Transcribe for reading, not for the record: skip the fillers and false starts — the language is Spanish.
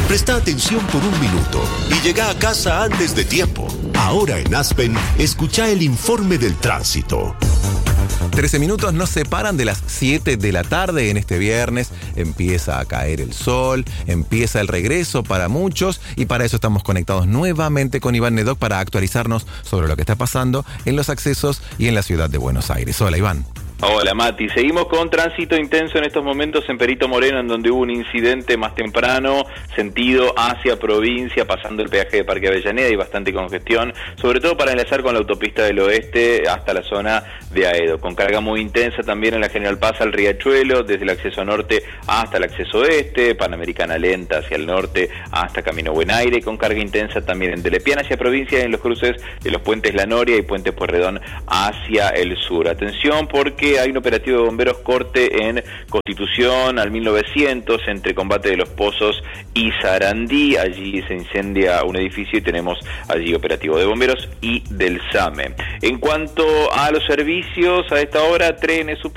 Presta atención por un minuto y llega a casa antes de tiempo. Ahora en Aspen, escucha el informe del tránsito. 13 minutos nos separan de las 7 de la tarde en este viernes. Empieza a caer el sol, empieza el regreso para muchos y para eso estamos conectados nuevamente con Iván Nedoc para actualizarnos sobre lo que está pasando en los accesos y en la ciudad de Buenos Aires. Hola, Iván. Hola Mati, seguimos con tránsito intenso en estos momentos en Perito Moreno, en donde hubo un incidente más temprano, sentido hacia provincia, pasando el peaje de Parque Avellaneda y bastante congestión, sobre todo para enlazar con la autopista del oeste hasta la zona de Aedo, con carga muy intensa también en la General Paz al Riachuelo, desde el acceso norte hasta el acceso oeste, Panamericana lenta hacia el norte hasta Camino Buen Aire, con carga intensa también en Telepiana hacia provincia, en los cruces de los puentes La Noria y Puente Pueyrredón hacia el sur. Atención porque hay un operativo de bomberos corte en Constitución al 1900 entre Combate de los Pozos y Sarandí. Allí se incendia un edificio y tenemos allí operativo de bomberos y del SAME. En cuanto a los servicios, a esta hora trenes